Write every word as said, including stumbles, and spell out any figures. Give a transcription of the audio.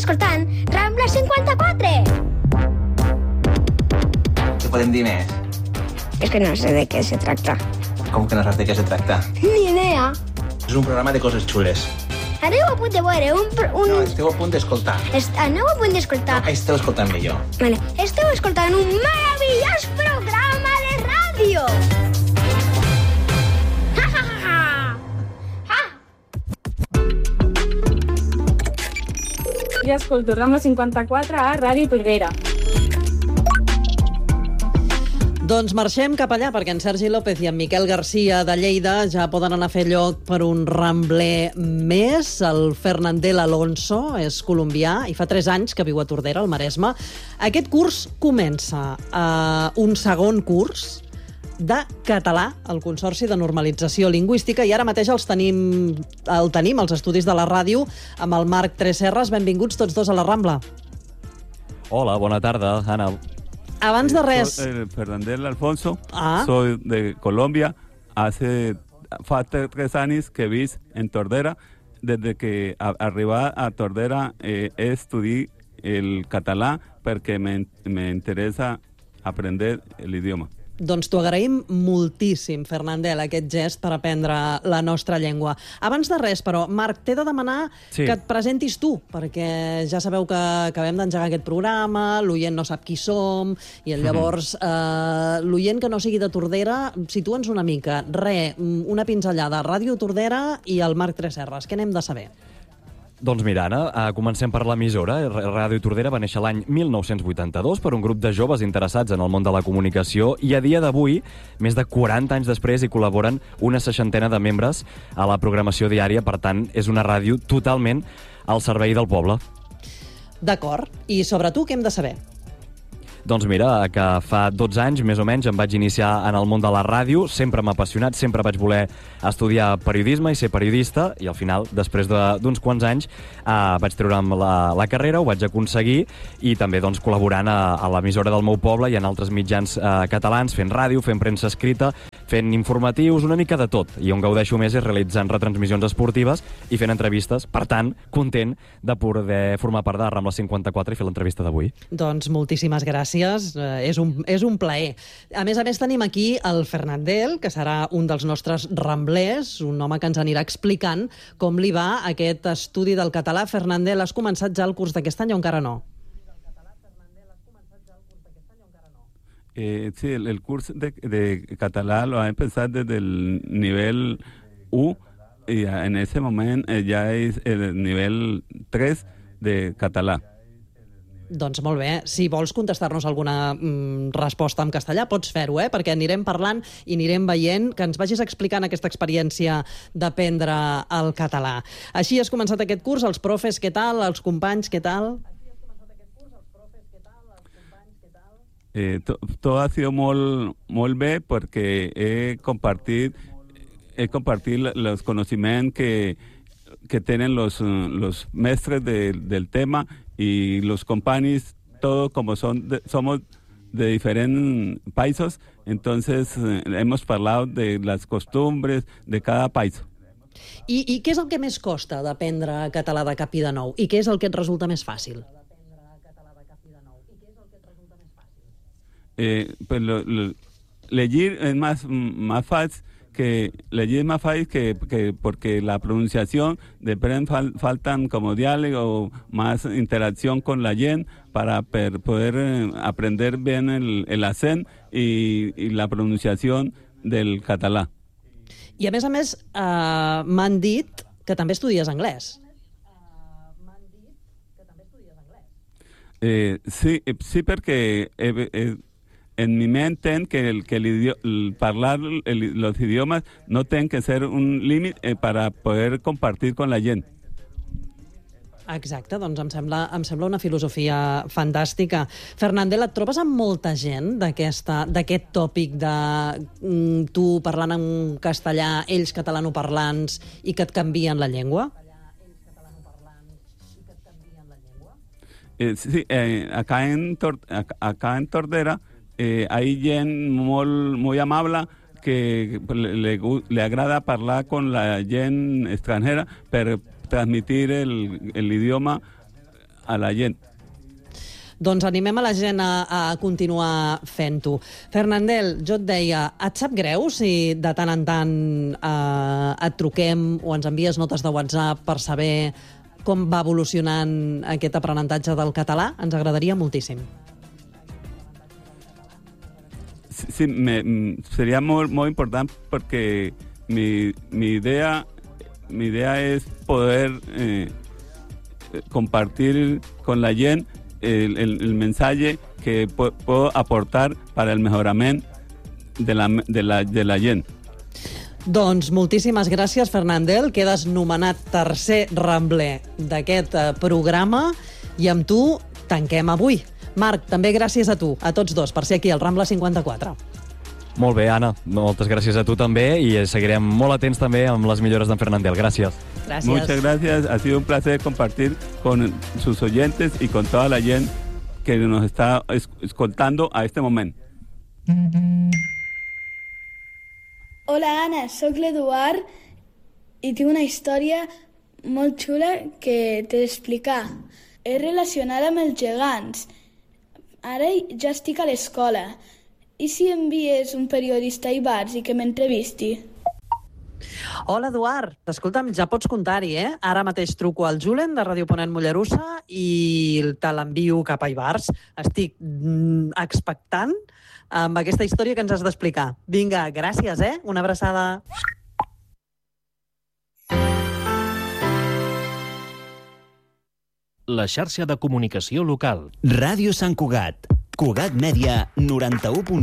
escoltant Rambla cinquanta-quatre. Què podem dir més? És que no sé de què se tracta. Com que no saps de què se tracta? Ni idea. És un programa de coses xules. Aneu a punt de veure un... un... No, esteu a punt d'escoltar. Est... Aneu a punt d'escoltar. No, esteu escoltant millor. Vale. Esteu escoltant un meravellós programa de ràdio. Ha, ha, ha, ha. Ha. Ja escolto Rambla cinquanta-quatre a Ràdio Tordera. Doncs marxem cap allà, perquè en Sergi López i en Miquel Garcia de Lleida ja poden anar a fer lloc per un rambler més. El Fernandel Alonso és colombià i fa tres anys que viu a Tordera, al Maresme. Aquest curs comença uh, un segon curs de català al Consorci de Normalització Lingüística i ara mateix els tenim, el tenim als estudis de la ràdio amb el Marc Tresserras. Benvinguts tots dos a la Rambla. Hola, bona tarda, Anna. Abans de res... Soy el Fernandel Alfonso, ah. soy de Colombia. Hace fa tres años que vivo en Tordera. Desde que arribé a Tordera eh, estudié el català perquè me, me interesa aprender el idioma. Doncs t'ho agraïm moltíssim, Fernandel, aquest gest per aprendre la nostra llengua. Abans de res, però, Marc, t'he de demanar sí. que et presentis tu, perquè ja sabeu que acabem d'engegar aquest programa, l'oient no sap qui som, i llavors eh, l'oient que no sigui de Tordera, situa'ns una mica. Re, una pinzellada, Ràdio Tordera i el Marc Tresserras. Què n'hem de saber? Doncs mira, Anna, comencem per l'emissora. Ràdio Tordera va néixer l'any mil nou-cents vuitanta-dos per un grup de joves interessats en el món de la comunicació i a dia d'avui, més de quaranta anys després, hi col·laboren una seixantena de membres a la programació diària. Per tant, és una ràdio totalment al servei del poble. D'acord. I sobre tu què hem de saber? Doncs mira, que fa dotze anys, més o menys, em vaig iniciar en el món de la ràdio. Sempre m'ha apassionat, sempre vaig voler estudiar periodisme i ser periodista, i al final, després d'uns quants anys, eh, vaig treure'm la, la carrera, ho vaig aconseguir, i també doncs, col·laborant a, a l'emissora del meu poble i en altres mitjans eh, catalans, fent ràdio, fent premsa escrita, fent informatius, una mica de tot. I on gaudeixo més és realitzant retransmissions esportives i fent entrevistes. Per tant, content de poder formar part de Rambla cinquanta-quatre i fer l'entrevista d'avui. Doncs moltíssimes gràcies. Eh, és, un, és un plaer. A més a més, tenim aquí el Fernandel, que serà un dels nostres ramblers, un home que ens anirà explicant com li va aquest estudi del català. Fernandel, has començat ja el curs d'aquest any o encara no? Eh, sí, el, el curso de, de catalán lo ha empezado desde el nivel U y en ese momento eh, ya es el nivel tres de català. Doncs molt bé. Si vols contestar-nos alguna mm, resposta en castellà, pots fer-ho, eh? Perquè anirem parlant i anirem veient, que ens vagis explicant aquesta experiència d'aprendre el català. Així has començat aquest curs, els profes, què tal? Els companys, què tal? Eh, to, todo ha sido molt, molt bé porque he compartit, he compartit los conocimientos que, que tienen los, los mestres de, del tema y los compañeros, todo como son de, somos de diferentes países, entonces eh, hemos hablado de las costumbres de cada país. I, I què és el que més costa d'aprendre català de cap i de nou? I què és el que et resulta més fàcil? Eh, pues lo, lo, leer es más, más fácil que leer es más fácil que, que porque la pronunciación de pronto fal, faltan como diálogo, más interacción con la yen para per, poder eh, aprender bien el, el acento y, y la pronunciación del català. I a més a més eh, m'han dit que també estudies anglès. Eh, sí, sí, perquè eh, eh, en mi mente que el que el, idioma, el parlar el, los idiomas no tienen que ser un límit eh, para poder compartir con la gent. Exacte, doncs em sembla, em sembla una filosofia fantàstica. Fernandel, et trobes amb molta gent d'aquest tòpic de mm, tu parlant en castellà, ells catalanoparlants, i que et canvien la llengua? Eh, sí, eh, acá, en Tor acá en Tordera eh, hay gent molt, muy amable que le, le, le agrada parlar con la gent extranjera per transmitir el, el idioma a la gent. Doncs animem a la gent a, a continuar fent-ho. Fernandel, jo et deia, et sap greu si de tant en tant eh, et truquem o ens envies notes de WhatsApp per saber com va evolucionant aquest aprenentatge del català? Ens agradaria moltíssim. Sí, sí me, sería muy, muy importante porque mi, mi idea mi idea es poder eh, compartir con la gent el, el, el mensaje que pu puedo aportar para el mejoramiento de la, de la, de la gent. Doncs moltíssimes gràcies, Fernandel. Quedes nomenat tercer rambler d'aquest eh, programa i amb tu tanquem avui. Marc, també gràcies a tu, a tots dos, per ser aquí al Rambla cinquanta-quatre. Molt bé, Anna. Moltes gràcies a tu també i seguirem molt atents també amb les millores d'en Fernandel. Gràcies. Gràcies. Muchas gracias. Ha sido un placer compartir con sus oyentes y con toda la gente que nos está escoltando a este momento. Hola, Anna, sóc l'Eduard i tinc una història molt xula que t'he d'explicar. És relacionada amb els gegants. Ara ja estic a l'escola. I si envies un periodista a Ivars i que m'entrevisti? Hola, Eduard. Escolta'm, ja pots comptar-hi, eh? Ara mateix truco al Julen de Ràdio Ponent Mollerussa i te l'envio cap a Ivars. Estic mm, expectant amb aquesta història que ens has d'explicar. Vinga, gràcies, eh? Una abraçada. La xarxa de comunicació local. Ràdio Sant Cugat. Cugat Mèdia, noranta-u punt